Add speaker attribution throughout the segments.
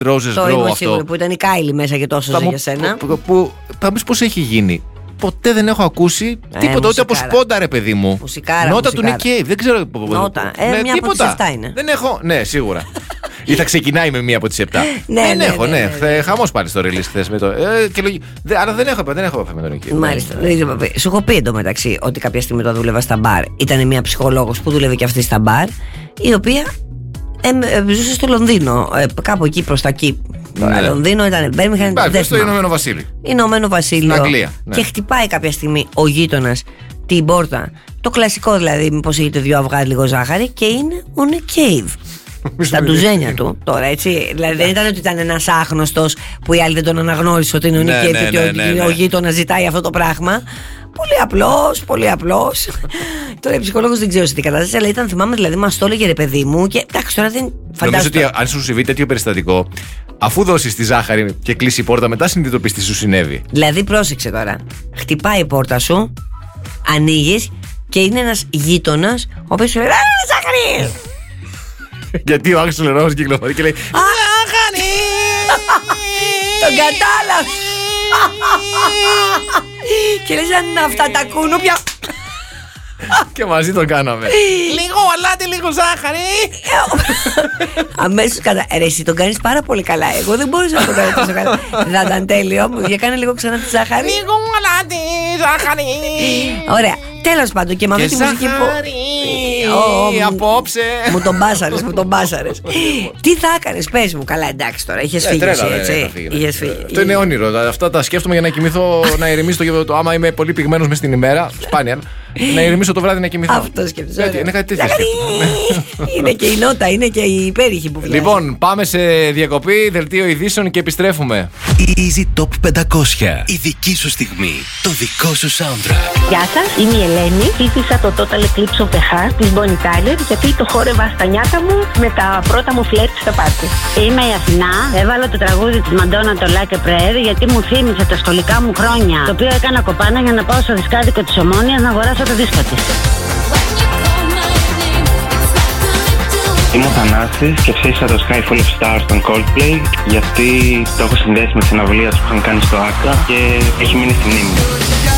Speaker 1: Roses
Speaker 2: Το
Speaker 1: Grow
Speaker 2: είμαι
Speaker 1: αυτό.
Speaker 2: σίγουρη, που ήταν η Κάιλι μέσα και τόσο για σένα.
Speaker 1: Θα πεις πώς έχει γίνει. Ποτέ δεν έχω ακούσει τίποτα, ούτε από σπόντα, ρε παιδί μου.
Speaker 2: Μουσικάρα.
Speaker 1: Νότα του Nick Cave, δεν ξέρω.
Speaker 2: Νότα. Μια από τις 7 είναι.
Speaker 1: Δεν έχω, ναι, σίγουρα. Ή θα ξεκινάει με μία από τις 7.
Speaker 2: Δεν
Speaker 1: έχω, ναι. Χαμός πάλι στο release χθες με το. Άρα δεν έχω επαφή με τον Nick Cave.
Speaker 2: Μάλιστα. Σου έχω πει εντωμεταξύ ότι κάποια στιγμή το δούλευα στα μπαρ. Ήταν μια ψυχολόγος που δούλευε και αυτή στα μπαρ, η οποία ζούσε στο Λονδίνο, κάπου εκεί προς τα εκεί.
Speaker 1: Ναι.
Speaker 2: Λονδίνο ήταν Μπέρμιγχαμ.
Speaker 1: Στο Ηνωμένο Βασίλειο.
Speaker 2: Ηνωμένο Βασίλειο.
Speaker 1: Στην Αγγλία. Ναι.
Speaker 2: Και χτυπάει κάποια στιγμή ο γείτονας την πόρτα. Το κλασικό δηλαδή, μήπως έχετε 2 αυγά, λίγο ζάχαρη, και είναι ο Nick Cave. Στα ντουζένια του τώρα, έτσι. Δηλαδή δεν ήταν ότι ήταν ένας άγνωστος που οι άλλοι δεν τον αναγνώρισε ότι είναι ο Nick Cave και ο γείτονας ζητάει αυτό το πράγμα. Πολύ απλός. Τώρα η ψυχολόγος δεν ξέρω σε τι κατάσταση, αλλά ήταν, θυμάμαι, δηλαδή μας το έλεγε, ρε παιδί μου, και εντάξει, τώρα δεν
Speaker 1: φαντάζομαι. Νομίζω ότι αν σου συμβεί τέτοιο περιστατικό, αφού δώσεις τη ζάχαρη και κλείσει η πόρτα, μετά συνειδητοποιείς τι σου συνέβη.
Speaker 2: Δηλαδή πρόσεξε τώρα. Χτυπάει η πόρτα σου, ανοίγεις και είναι ένας γείτονας ο οποίος σου λέει ζάχαρη!
Speaker 1: Γιατί ο Άγιος Λερός κυκλοφορεί και λέει
Speaker 2: ζάχαρη! Τον κατάλαβε! Και λες αν αυτά τα κουνούπια.
Speaker 1: Και μαζί το κάναμε. Λίγο αλάτι, λίγο ζάχαρη.
Speaker 2: Αμέσως ρε, εσύ τον κάνεις πάρα πολύ καλά. Εγώ δεν μπορούσα να το κάνω τόσο καλά. Θα ήταν τέλειο. Για κάνε λίγο ξανά τη ζάχαρη.
Speaker 1: Λίγο αλάτι, ζάχαρη.
Speaker 2: Ωραία. Τέλος πάντων, και με αυτή τη μουσική που.
Speaker 1: Απόψε.
Speaker 2: Μου τον μπάσαρες. Τι θα έκανες, πες μου. Καλά, εντάξει τώρα. Είχες φύγει, έτσι.
Speaker 1: Αυτό είναι όνειρο. Αυτά τα σκέφτομαι για να κοιμηθώ, να ηρεμήσω το άμα είμαι πολύ πυγμένος μες στην ημέρα. Σπάνια. Να ηρεμήσω το βράδυ να κοιμηθώ.
Speaker 2: Αυτό σκέφτεσαι.
Speaker 1: Είναι κάτι τέτοιο.
Speaker 2: Είναι και η νότα, είναι και η υπέρηχη που βγαίνει.
Speaker 1: Λοιπόν, πάμε σε διακοπή, δελτίο ειδήσεων και επιστρέφουμε.
Speaker 3: Easy Top 500. Η δική σου στιγμή. Το δικό σου soundtrack.
Speaker 4: Γεια σας, είμαι η Ελένη. Ψήφισα το Total Eclipse of the Heart της Bonnie Tyler, γιατί το χόρευα στα νιάτα μου με τα πρώτα μου φλερτ στα πάρτι.
Speaker 5: Είμαι η Αθηνά. Έβαλα το τραγούδι της Μαντόνα, το Like a Prayer, γιατί μου θύμισε τα σχολικά μου χρόνια, το οποίο έκανα κοπάνα για να πάω στο δισκάδικο της Ομόνοιας να αγοράσω το δίσκο της.
Speaker 6: Είμαι ο Θανάσης και ψήφισα το Sky Full of Stars των Coldplay, γιατί το έχω συνδέσει με τη συναυλία τους που είχαν κάνει στο Άκα και έχει μείνει στη μνήμη μου.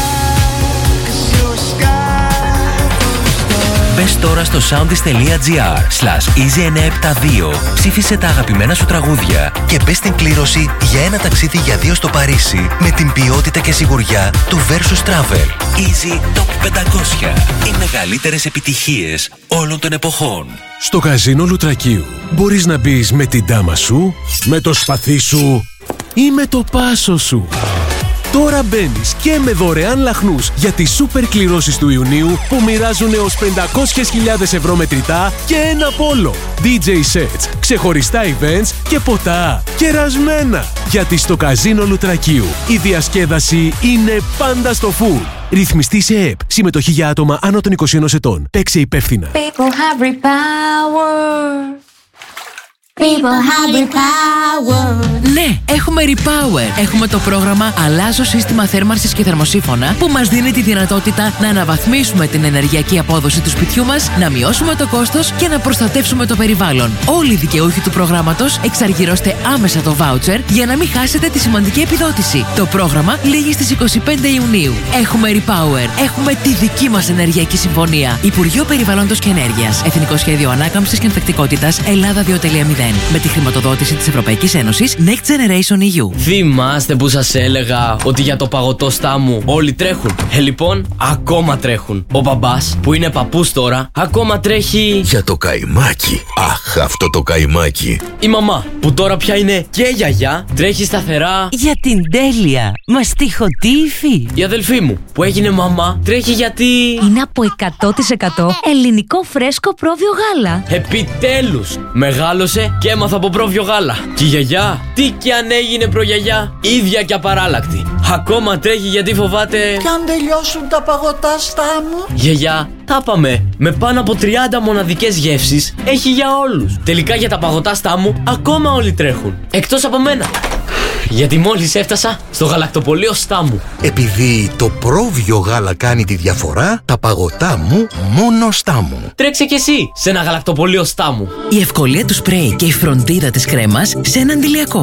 Speaker 3: Μπες τώρα στο soundis.gr/easy972. Ψήφισε τα αγαπημένα σου τραγούδια και μπες στην κλήρωση για ένα ταξίδι για 2 στο Παρίσι με την ποιότητα και σιγουριά του Versus Travel. Easy Top 500. Οι μεγαλύτερες επιτυχίες όλων των εποχών.
Speaker 7: Στο καζίνο Λουτρακίου μπορείς να μπεις με την ντάμα σου, με το σπαθί σου ή με το πάσο σου. Τώρα μπαίνεις και με δωρεάν λαχνούς για τις σούπερ κληρώσεις του Ιουνίου που μοιράζουν έως 500.000 ευρώ μετρητά και ένα πόλο. DJ sets, ξεχωριστά events και ποτά κερασμένα. Γιατί στο καζίνο Λουτρακίου η διασκέδαση είναι πάντα στο full. Ρυθμιστή σε ΕΠ. Συμμετοχή για άτομα άνω των 21 ετών. Παίξε υπεύθυνα.
Speaker 8: People have repower. People have repower.
Speaker 9: Ναι, έχουμε Repower. Έχουμε το πρόγραμμα Αλλάζω σύστημα θέρμανσης και θερμοσύφωνα που μας δίνει τη δυνατότητα να αναβαθμίσουμε την ενεργειακή απόδοση του σπιτιού μας, να μειώσουμε το κόστος και να προστατεύσουμε το περιβάλλον. Όλοι οι δικαιούχοι του προγράμματος εξαργυρώστε άμεσα το voucher για να μην χάσετε τη σημαντική επιδότηση. Το πρόγραμμα λήγει στις 25 Ιουνίου. Έχουμε Repower. Έχουμε τη δική μας ενεργειακή συμφωνία. Υπουργείο Περιβάλλοντος και Ενέργειας. Εθνικό Σχέδιο Ανάκαμψης και Ανθεκτικότητας Ελλάδα 2.0. Με τη χρηματοδότηση της Ευρωπαϊκής Ένωσης Next Generation EU.
Speaker 10: Θυμάστε που σας έλεγα ότι για το παγωτό στάμου όλοι τρέχουν? Λοιπόν, ακόμα τρέχουν. Ο μπαμπάς, που είναι παππούς τώρα, ακόμα τρέχει
Speaker 3: για το καϊμάκι. Αχ, αυτό το καϊμάκι.
Speaker 10: Η μαμά, που τώρα πια είναι και γιαγιά, τρέχει σταθερά
Speaker 9: για την τέλεια μαστιχωτή υφή.
Speaker 10: Η αδελφή μου, που έγινε μαμά, τρέχει γιατί
Speaker 11: είναι από 100% ελληνικό φρέσκο πρόβιο γάλα.
Speaker 10: Επιτέλους, μεγάλωσε και έμαθα από πρόβιο γάλα. Και η γιαγιά, τι κι αν έγινε προγιαγιά, ίδια και απαράλλακτη. Ακόμα τρέχει γιατί φοβάται
Speaker 12: κι αν τελειώσουν τα παγωτά στάμου.
Speaker 10: Γιαγιά, τα πάμε. Με πάνω από 30 μοναδικές γεύσεις έχει για όλους. Τελικά για τα παγωτά στάμου ακόμα όλοι τρέχουν. Εκτός από μένα. Γιατί μόλις έφτασα στο γαλακτοπωλείο Στάμου.
Speaker 13: Επειδή το πρόβιο γάλα κάνει τη διαφορά, τα παγωτά μου μόνο Στάμου.
Speaker 10: Τρέξε κι εσύ σε ένα γαλακτοπωλείο Στάμου.
Speaker 9: Η ευκολία του σπρέι και η φροντίδα της κρέμας σε ένα αντιλιακό.